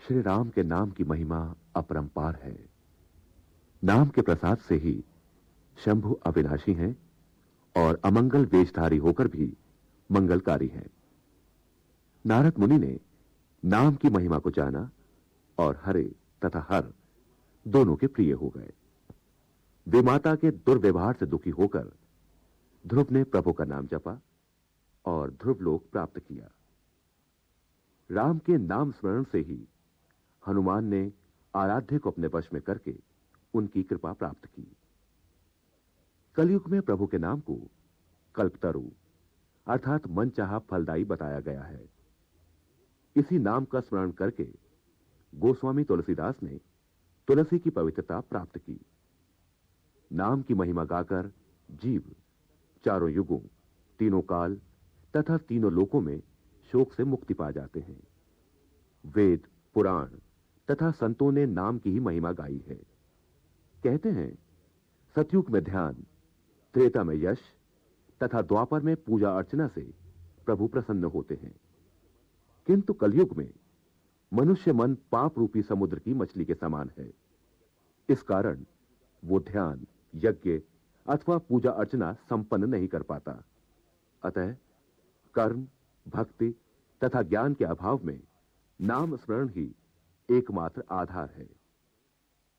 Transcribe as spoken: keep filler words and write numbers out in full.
श्री राम के नाम की महिमा अपरंपार है। नाम के प्रसाद से ही शंभु अविनाशी हैं और अमंगल वेशधारी होकर भी मंगलकारी हैं। नारद मुनि ने नाम की महिमा को जाना और हरे तथा हर दोनों के प्रिय हो गए। विमाता के दुर्व्यवहार से दुखी होकर ध्रुव ने प्रभु का नाम जपा और ध्रुव लोक प्राप्त किया। राम के नाम स्मरण से ही हनुमान ने आराध्य को अपने वश में करके उनकी कृपा प्राप्त की। कलयुग में प्रभु के नाम को कल्पतरु अर्थात मनचाहा फलदायी बताया गया है। इसी नाम का स्मरण करके गोस्वामी तुलसीदास ने तुलसी की पवित्रता प्राप्त की। नाम की महिमा गाकर जीव चारों युगों, तीनों काल तथा तीनों लोकों में शोक से मुक्ति पा जाते हैं। वेद, पुराण तथा संतों ने नाम की ही महिमा गाई है। कहते हैं सतयुग में ध्यान, त्रेता में यश तथा द्वापर में पूजा अर्चना से प्रभु प्रसन्न होते हैं, किंतु कलयुग में मनुष्य मन पाप रूपी समुद्र की मछली के समान है। इस कारण वो ध्यान, यज्ञ अथवा पूजा अर्चना संपन्न नहीं कर पाता। अतः कर्म, भक्ति तथा ज्ञान के अभाव में नाम स्मरण ही एकमात्र आधार है।